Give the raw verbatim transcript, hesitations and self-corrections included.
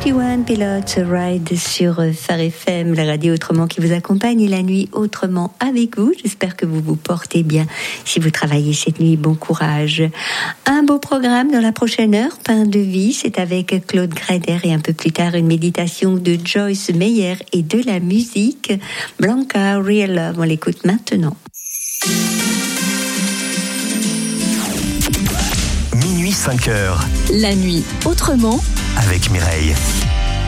cinquante et un Pilots Ride sur Phare F M, la radio autrement qui vous accompagne et la nuit autrement avec vous. J'espère que vous vous portez bien. Si vous travaillez cette nuit, bon courage. Un beau programme dans la prochaine heure, Pain de vie, c'est avec Claude Greder et un peu plus tard une méditation de Joyce Meyer et de la musique. Blanca, Real Love, on l'écoute maintenant. Minuit cinq heures. La nuit autrement avec Mireille.